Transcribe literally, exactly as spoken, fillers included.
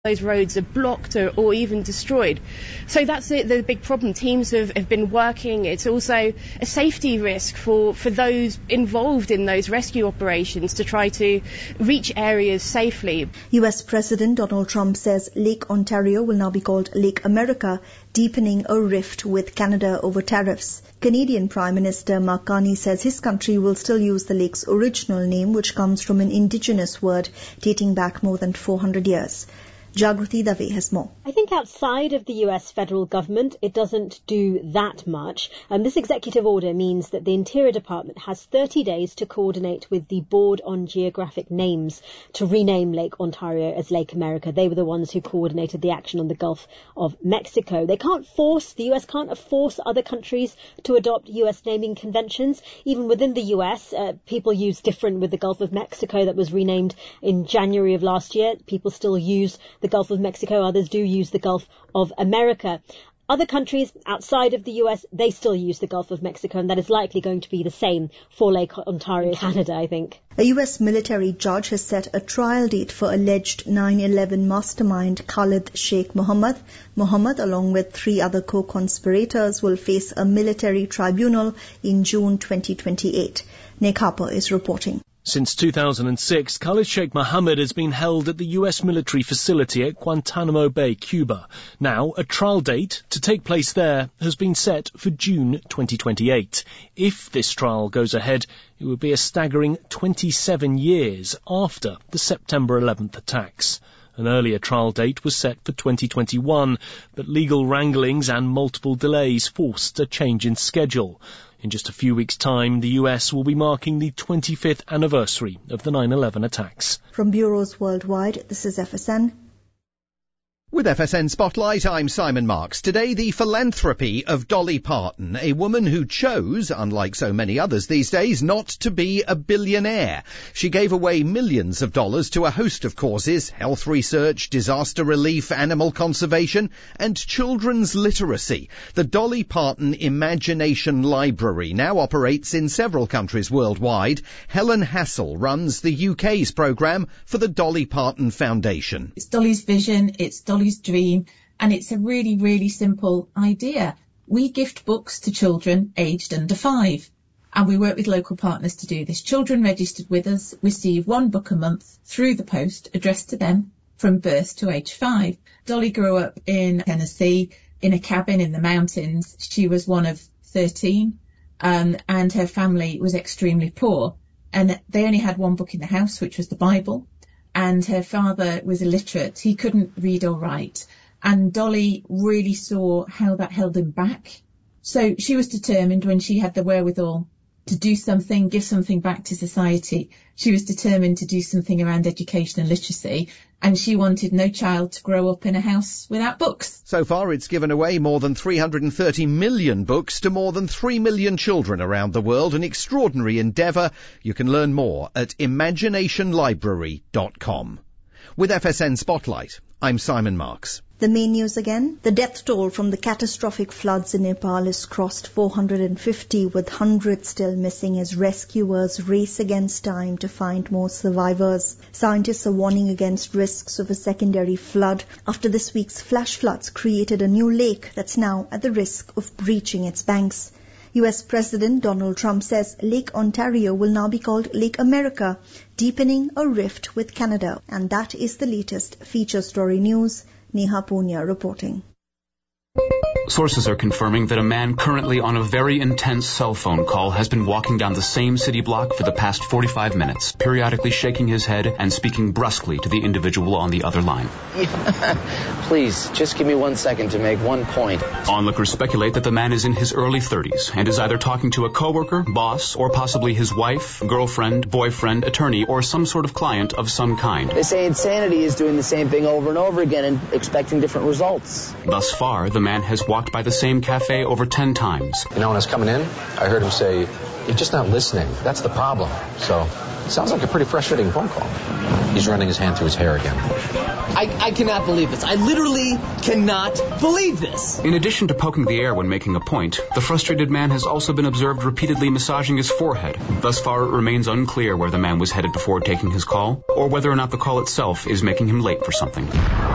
those roads are blocked or, or even destroyed. So that's it, the big problem. Teams have, have been working. It's also a safety risk for, for those involved in those rescue operations to try to reach areas safely. U S President Donald Trump says Lake Ontario will now be called Lake America, deepening a rift with Canada over tariffs. Canadian Prime Minister Mark Carney says his country will still use the lake's original name, which comes from an indigenous word dating back more than four hundred years. Jagrati Dave has more. I think outside of the U S federal government, it doesn't do that much. Um, this executive order means that the Interior Department has thirty days to coordinate with the Board on Geographic Names to rename Lake Ontario as Lake America. They were the ones who coordinated the action on the Gulf of Mexico. They can't force, the U S can't force other countries to adopt U S naming conventions. Even within the U S, uh, people use different with the Gulf of Mexico that was renamed in January of last year. People still use the Gulf of Mexico, others do use the Gulf of America. Other countries outside of the U S, they still use the Gulf of Mexico, and that is likely going to be the same for Lake Ontario, Canada, I think. A U S military judge has set a trial date for alleged nine eleven mastermind Khalid Sheikh Mohammed. Mohammed, along with three other co-conspirators, will face a military tribunal in June twenty twenty-eight. Nick Harper is reporting. Since two thousand six, Khalid Sheikh Mohammed has been held at the U S military facility at Guantanamo Bay, Cuba. Now, a trial date to take place there has been set for June twenty twenty-eight. If this trial goes ahead, it would be a staggering twenty-seven years after the September eleventh attacks. An earlier trial date was set for twenty twenty-one, but legal wranglings and multiple delays forced a change in schedule. In just a few weeks' time, the U S will be marking the twenty-fifth anniversary of the nine eleven attacks. From bureaus worldwide, this is F S N. With F S N Spotlight, I'm Simon Marks. Today, the philanthropy of Dolly Parton, a woman who chose, unlike so many others these days, not to be a billionaire. She gave away millions of dollars to a host of causes: health research, disaster relief, animal conservation, and children's literacy. The Dolly Parton Imagination Library now operates in several countries worldwide. Helen Hassel runs the U K's programme for the Dolly Parton Foundation. It's Dolly's vision, it's Dolly's dream, and it's a really, really simple idea. We gift books to children aged under five, and we work with local partners to do this. Children registered with us receive one book a month through the post addressed to them from birth to age five. Dolly grew up in Tennessee in a cabin in the mountains. She was one of thirteen, um, and her family was extremely poor, and they only had one book in the house, which was the Bible. And her father was illiterate. He couldn't read or write. And Dolly really saw how that held him back. So she was determined, when she had the wherewithal to do something, give something back to society, she was determined to do something around education and literacy. And she wanted no child to grow up in a house without books. So far, it's given away more than three hundred thirty million books to more than three million children around the world. An extraordinary endeavour. You can learn more at imagination library dot com. With F S N Spotlight, I'm Simon Marks. The main news again. The death toll from the catastrophic floods in Nepal has crossed four hundred fifty, with hundreds still missing as rescuers race against time to find more survivors. Scientists are warning against risks of a secondary flood after this week's flash floods created a new lake that's now at the risk of breaching its banks. U S President Donald Trump says Lake Ontario will now be called Lake America, deepening a rift with Canada. And that is the latest feature story news. Neha Punya reporting. Sources are confirming that a man currently on a very intense cell phone call has been walking down the same city block for the past forty-five minutes, periodically shaking his head and speaking brusquely to the individual on the other line. Please, just give me one second to make one point. Onlookers speculate that the man is in his early thirties and is either talking to a coworker, boss, or possibly his wife, girlfriend, boyfriend, attorney, or some sort of client of some kind. They say insanity is doing the same thing over and over again and expecting different results. Thus far, the man has walked by the same cafe over ten times. You know, when I was coming in, I heard him say, "You're just not listening. That's the problem." So, it sounds like a pretty frustrating phone call. He's running his hand through his hair again. I, I cannot believe this. I literally cannot believe this. In addition to poking the air when making a point, the frustrated man has also been observed repeatedly massaging his forehead. Thus far, it remains unclear where the man was headed before taking his call, or whether or not the call itself is making him late for something.